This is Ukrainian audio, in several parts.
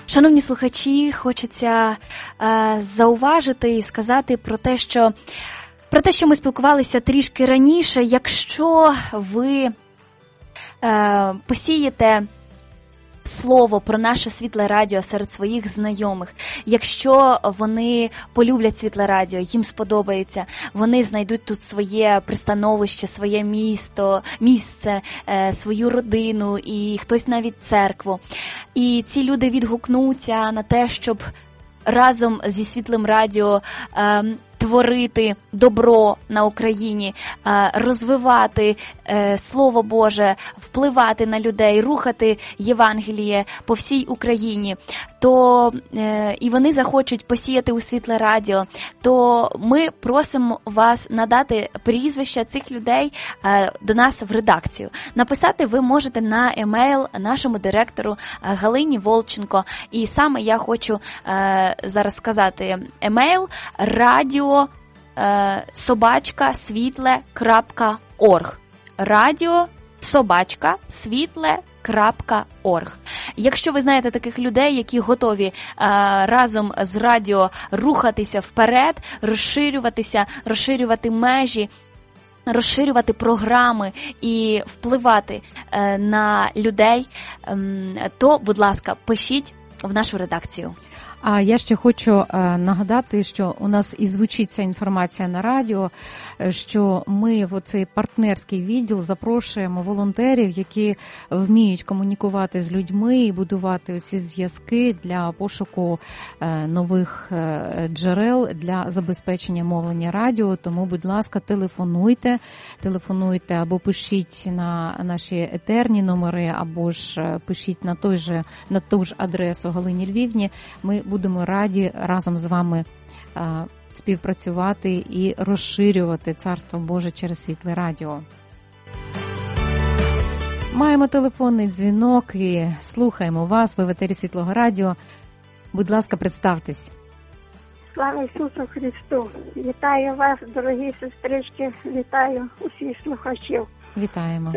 Шановні слухачі, хочеться зауважити і сказати про те, що ми спілкувалися трішки раніше. Якщо ви посієте слово про наше Світле Радіо серед своїх знайомих, якщо вони полюблять Світле Радіо, їм сподобається, вони знайдуть тут своє пристановище, своє місце, свою родину і хтось навіть церкву. І ці люди відгукнуться на те, щоб разом зі Світлим Радіо творити добро на Україні, розвивати Слово Боже, впливати на людей, рухати Євангеліє по всій Україні, то і вони захочуть посіяти у Світле Радіо, то ми просимо вас надати прізвища цих людей до нас в редакцію. Написати ви можете на емейл нашому директору Галині Волченко. І саме я хочу зараз сказати емейл radio@світле.орг. radio@світле.орg. Якщо ви знаєте таких людей, які готові разом з радіо рухатися вперед, розширюватися, розширювати межі, розширювати програми і впливати на людей, то, будь ласка, пишіть в нашу редакцію. А я ще хочу нагадати, що у нас і звучить ця інформація на радіо, що ми в оцей партнерський відділ запрошуємо волонтерів, які вміють комунікувати з людьми і будувати ці зв'язки для пошуку нових джерел для забезпечення мовлення радіо. Тому, будь ласка, телефонуйте або пишіть на наші етерні номери, або ж пишіть на ту ж адресу Галині Львівні. Ми будемо раді разом з вами співпрацювати і розширювати Царство Боже через Світле Радіо. Маємо телефонний дзвінок і слухаємо вас. Ви в етері Світлого Радіо. Будь ласка, представтесь. Слава Ісусу Христу! Вітаю вас, дорогі сестрички, вітаю усіх слухачів. Вітаємо.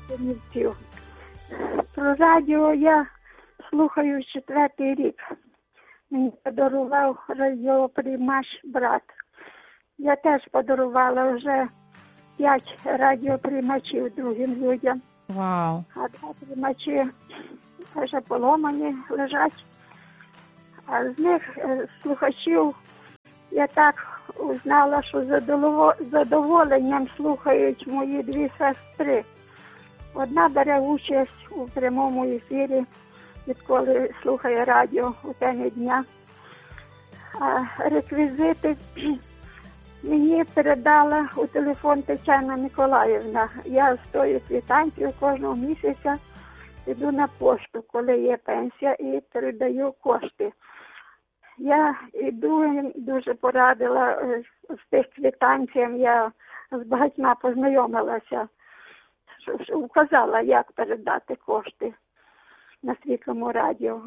Про радіо я слухаю 4-й рік. Мені подарував радіоприймач брат. Я теж подарувала вже 5 радіоприймачів другим людям. Вау! А 2 приймачі вже поломані лежать. А з них слухачів я так узнала, що з задоволенням слухають мої 2 сестри. Одна бере участь у прямому ефірі, відколи слухає радіо у темі дня. А реквізити мені передала у телефон Тетяна Миколаївна. Я з тою квитанцією кожного місяця йду на пошту, коли є пенсія, і передаю кошти. Я дуже порадила з тих квитанціям, я з багатьма познайомилася, вказала, як передати кошти на Світлому Радіо.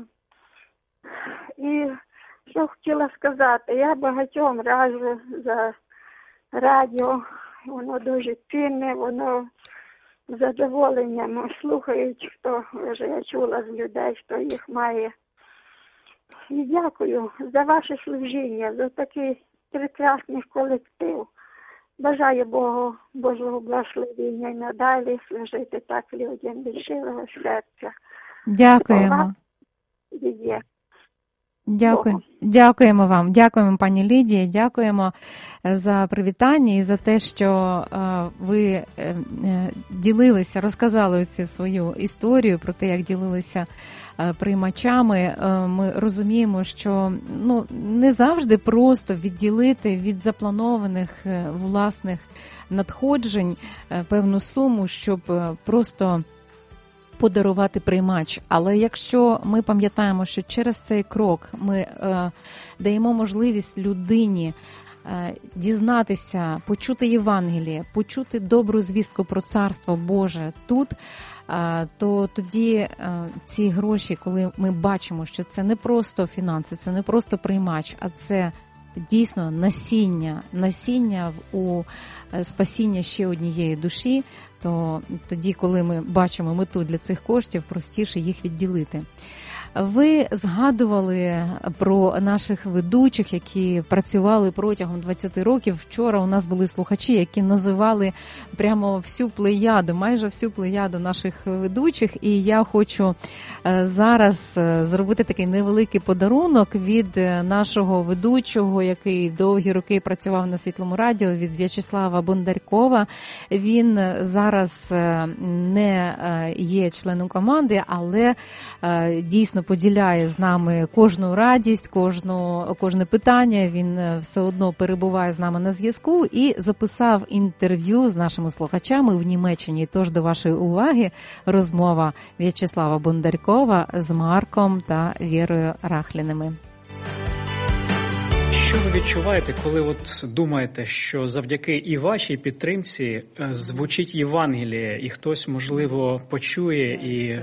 І що хотіла сказати, я багатьом раджу за радіо, воно дуже цінне, воно з задоволенням слухають, хто вже я чула з людей, хто їх має. І дякую за ваше служіння, за такий прекрасний колектив. Бажаю Божого благословення і надалі служити так людям від щирого серця. Дякуємо. Дякуємо вам. Дякуємо, пані Лідії. Дякуємо за привітання і за те, що ви ділилися, розказали цю свою історію про те, як ділилися приймачами. Ми розуміємо, що не завжди просто відділити від запланованих власних надходжень певну суму, щоб просто подарувати приймач. Але якщо ми пам'ятаємо, що через цей крок ми даємо можливість людині дізнатися, почути Євангеліє, почути добру звістку про Царство Боже тут, то тоді ці гроші, коли ми бачимо, що це не просто фінанси, це не просто приймач, а це дійсно насіння у спасіння ще однієї душі, то тоді, коли ми бачимо мету для цих коштів, простіше їх відділити. Ви згадували про наших ведучих, які працювали протягом 20 років. Вчора у нас були слухачі, які називали прямо всю плеяду, майже всю плеяду наших ведучих. І я хочу зараз зробити такий невеликий подарунок від нашого ведучого, який довгі роки працював на Світлому радіо, від В'ячеслава Бондаркова. Він зараз не є членом команди, але дійсно поділяє з нами кожну радість, кожне питання. Він все одно перебуває з нами на зв'язку і записав інтерв'ю з нашими слухачами в Німеччині. Тож до вашої уваги розмова В'ячеслава Бондаркова з Марком та Вірою Рахліними. Що ви відчуваєте, коли от думаєте, що завдяки і вашій підтримці звучить Євангеліє, і хтось, можливо, почує і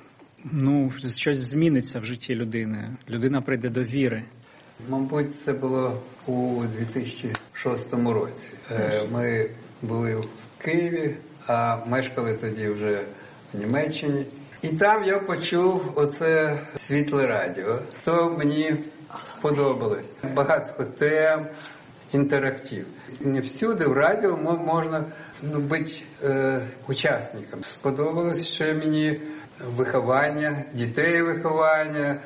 щось зміниться в житті людини? Людина прийде до віри. Мабуть, це було у 2006 році. Ми були в Києві, а мешкали тоді вже в Німеччині. І там я почув оце Світле радіо. То мені сподобалось. Багато тем, інтерактив. Не всюди в радіо можна бути учасником. Сподобалось ще мені виховання, дітей виховання,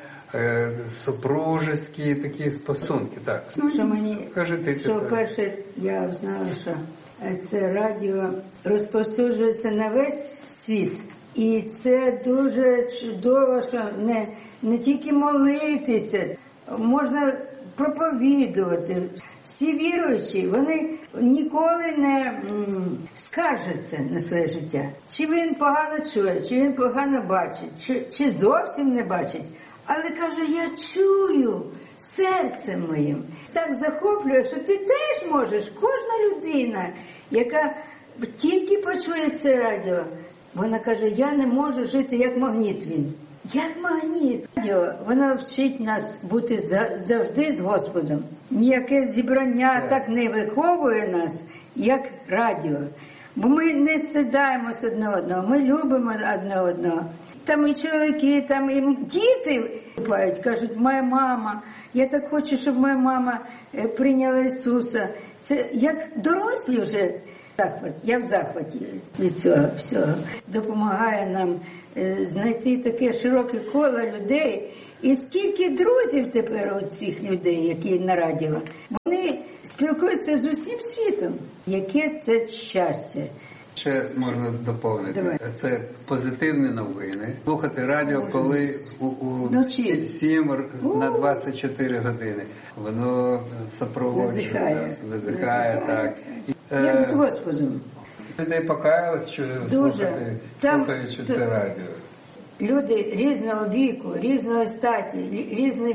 супружеські такі стосунки. Так. Що мені, кажи ти що перше я знала, що це радіо розповсюджується на весь світ. І це дуже чудово, що не тільки молитися, можна проповідувати. Всі віруючі, вони ніколи не скаржаться на своє життя. Чи він погано чує, чи він погано бачить, чи зовсім не бачить. Але каже, я чую серцем моїм. Так захоплює, що ти теж можеш, кожна людина, яка тільки почує це радіо, вона каже, я не можу жити як магніт він. Як магніт. Вона вчить нас бути завжди з Господом. Ніяке зібрання так не виховує нас, як радіо. Бо ми не стидаємось одне одного, ми любимо одне одного. Там і чоловіки, там і діти виступають, кажуть, моя мама, я так хочу, щоб моя мама прийняла Ісуса. Це як дорослі вже. Я в захваті від цього всього. Допомагає нам знайти таке широке коло людей. І скільки друзів тепер у цих людей, які на радіо. Вони спілкуються з усім світом. Яке це щастя. Ще можна доповнити. Давай. Це позитивні новини. Слухати радіо, коли у 7 на 24 години. Воно супроводжує нас, надихає, так. Як з Господом. Людей покаялось, що слухаючи це радіо. Люди різного віку, різної статі, різних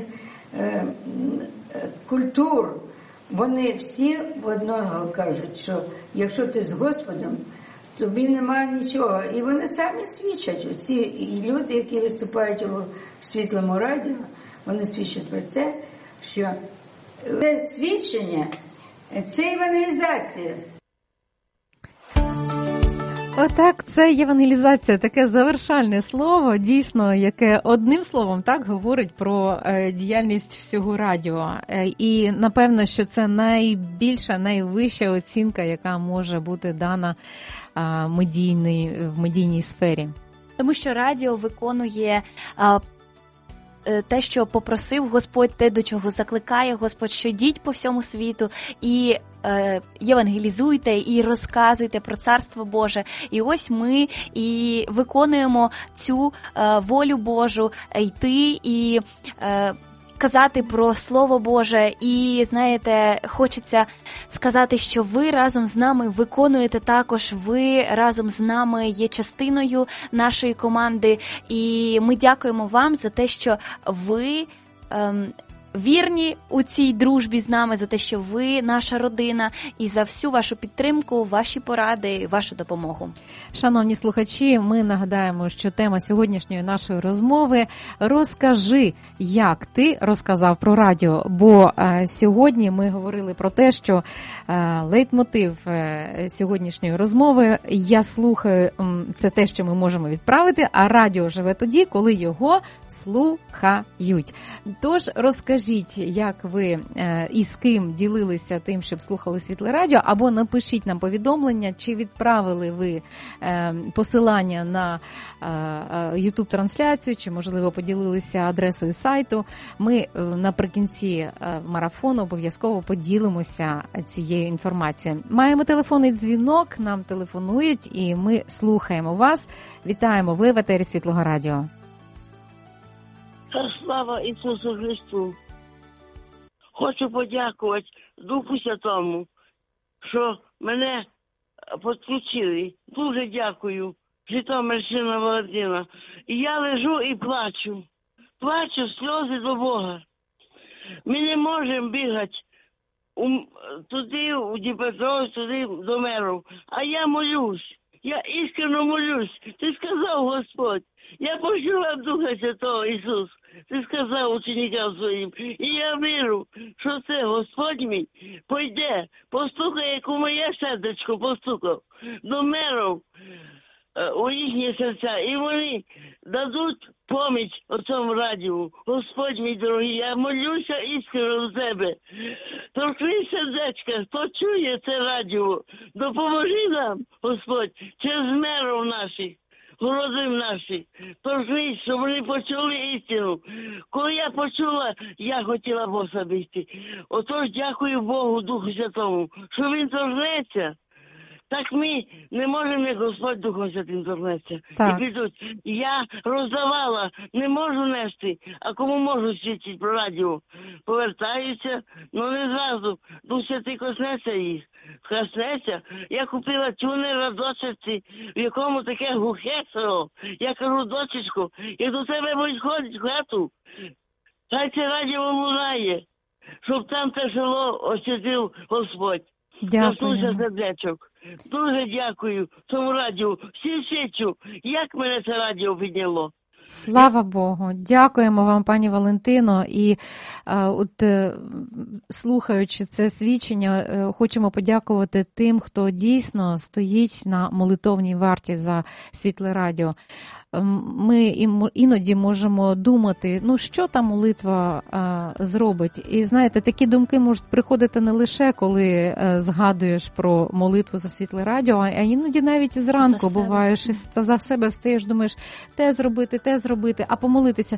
культур, вони всі в одного кажуть, що якщо ти з Господом, тобі немає нічого. І вони самі свідчать. Усі і люди, які виступають у Світлому радіо, вони свідчать про те, що це свідчення, це евангелізація. Отак, це євангелізація, таке завершальне слово, дійсно, яке одним словом так говорить про діяльність всього радіо. І, напевно, що це найбільша, найвища оцінка, яка може бути дана в медійній сфері. Тому що радіо виконує те, що попросив Господь, те, до чого закликає Господь, що йдіть по всьому світу і євангелізуйте, і розказуйте про Царство Боже. І ось ми і виконуємо цю волю Божу, йти і казати про Слово Боже. І, знаєте, хочеться сказати, що ви разом з нами виконуєте також, ви разом з нами є частиною нашої команди. І ми дякуємо вам за те, що ви вірні у цій дружбі з нами, за те, що ви наша родина, і за всю вашу підтримку, ваші поради, вашу допомогу. Шановні слухачі, ми нагадаємо, що тема сьогоднішньої нашої розмови «Розкажи, як ти розказав про радіо». Бо сьогодні ми говорили про те, що лейтмотив сьогоднішньої розмови «Я слухаю» – це те, що ми можемо відправити, а радіо живе тоді, коли його слухають. Тож розкажіть, як ви і з ким ділилися тим, щоб слухали Світле Радіо, або напишіть нам повідомлення, чи відправили ви посилання на YouTube-трансляцію, чи, можливо, поділилися адресою сайту. Ми наприкінці марафону обов'язково поділимося цією інформацією. Маємо телефонний дзвінок, нам телефонують, і ми слухаємо вас. Вітаємо, ви в етері Світлого Радіо. Слава Ісусу Христу! Хочу подякувати Духу Святому, що мене підключили. Дуже дякую, Житомирщина Володина. І я лежу і плачу. Плачу сльози до Бога. Ми не можемо бігати туди, у Дніпропетровськ, туди до меру. А я молюсь. Я іскренно молюсь. Ти сказав, Господь, я почула Духа Святого, Ісус. Ти сказав ученикам своїм. І я вірю, що це Господь мій пойде, постукає, як у моє сердечко постукав, до мерів у їхні серця. І вони дадуть поміч у цьому радіо. Господь мій дорогий, я молюся іскренно до тебе. Торкни сердечка, хто чує це радіо. Допоможи нам, Господь, через мерів наших. Городим наші, торкнись, щоб вони почули істину. Коли я почула, я хотіла б особисти. Отож, дякую Богу, Духу Святому, що він торкнеться. Так ми не можемо, як Господь Духом Святим торкнеться. І підуть. Я роздавала, не можу нести, а кому можу свідчити про радіо. Повертаються, але не зразу. Дух Святий коснеться їх. Коснеться. Я купила тюнера дочці, в якому таке глухе село. Я кажу, дочечко, як до тебе будуть ходити в хату, хай це радіо лунає, щоб там те село освятив Господь. Коснуся сердечок. Дуже дякую цьому радіо. Всі свідчу, як мене це радіо підняло. Слава Богу. Дякуємо вам, пані Валентино. І слухаючи це свідчення, хочемо подякувати тим, хто дійсно стоїть на молитовній варті за Світле Радіо. Ми іноді можемо думати, що та молитва зробить. І знаєте, такі думки можуть приходити не лише, коли згадуєш про молитву за Світле Радіо, а іноді навіть зранку буваєш, і за себе встаєш, думаєш, те зробити, а помолитися.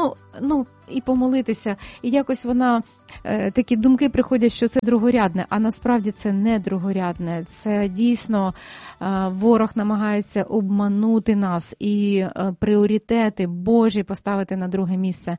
І помолитися. І якось такі думки приходять, що це другорядне, а насправді це не другорядне. Це дійсно ворог намагається обманути нас і пріоритети Божі поставити на друге місце.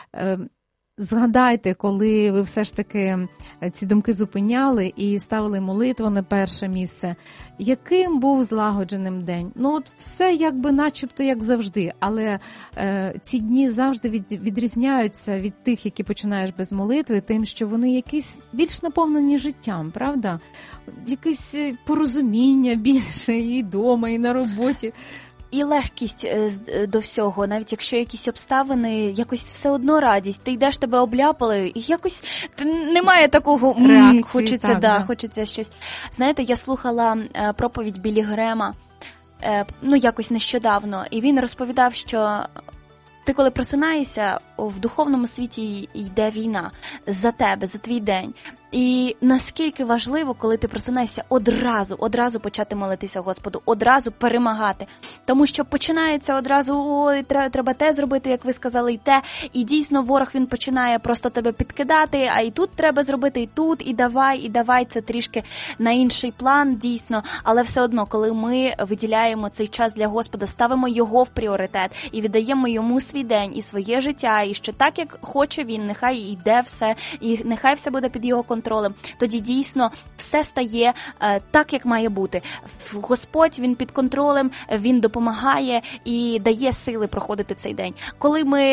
Згадайте, коли ви все ж таки ці думки зупиняли і ставили молитву на перше місце, яким був злагодженим день? Все якби начебто як завжди, але ці дні завжди відрізняються від тих, які починаєш без молитви, тим, що вони якісь більш наповнені життям, правда? Якесь порозуміння більше і вдома, і на роботі. І легкість до всього, навіть якщо якісь обставини, якось все одно радість. Ти йдеш, тебе обляпали, і якось немає такого реакції, хочеться щось. Знаєте, я слухала проповідь Біллі Грема, якось нещодавно, і він розповідав, що ти коли просинаєшся, в духовному світі йде війна за тебе, за твій день. І наскільки важливо, коли ти просинаєшся одразу почати молитися Господу, одразу перемагати. Тому що починається одразу, треба те зробити, як ви сказали, і те. І дійсно ворог, він починає просто тебе підкидати, а і тут треба зробити, і тут, і давай, це трішки на інший план, дійсно. Але все одно, коли ми виділяємо цей час для Господа, ставимо його в пріоритет і віддаємо йому свій день і своє життя, і що так, як хоче він, нехай йде все, і нехай все буде під його контролем, тоді дійсно все стає так, як має бути. Господь, він під контролем, він допомагає і дає сили проходити цей день. Коли ми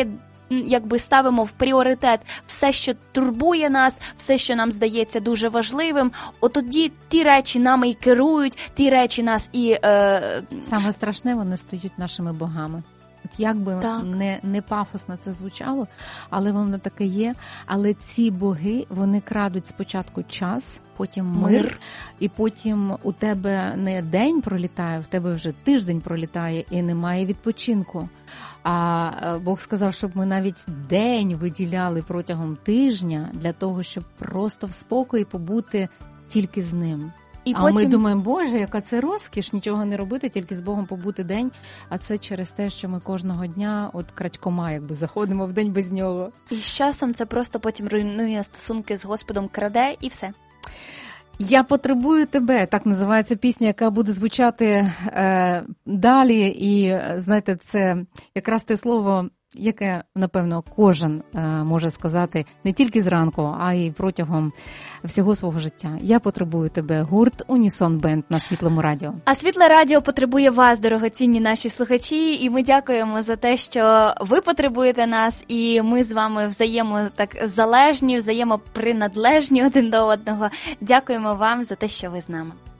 якби ставимо в пріоритет все, що турбує нас, все, що нам здається дуже важливим, от тоді ті речі нами і керують, ті речі нас і... Саме страшне, вони стають нашими богами. Як би не пафосно це звучало, але воно таке є. Але ці боги, вони крадуть спочатку час, потім мир, і потім у тебе не день пролітає, в тебе вже тиждень пролітає і немає відпочинку. А Бог сказав, щоб ми навіть день виділяли протягом тижня для того, щоб просто в спокої побути тільки з ним. А потім... ми думаємо, Боже, яка це розкіш, нічого не робити, тільки з Богом побути день. А це через те, що ми кожного дня от крадькома якби заходимо в день без нього. І з часом це просто потім руйнує стосунки з Господом, краде і все. «Я потребую тебе» – так називається пісня, яка буде звучати далі. І, знаєте, це якраз те слово, яке, напевно, кожен може сказати не тільки зранку, а й протягом всього свого життя. «Я потребую тебе» – гурт «Унісон Бенд» на Світлому радіо. А Світле радіо потребує вас, дорогоцінні наші слухачі, і ми дякуємо за те, що ви потребуєте нас, і ми з вами взаємоприналежні один до одного. Дякуємо вам за те, що ви з нами.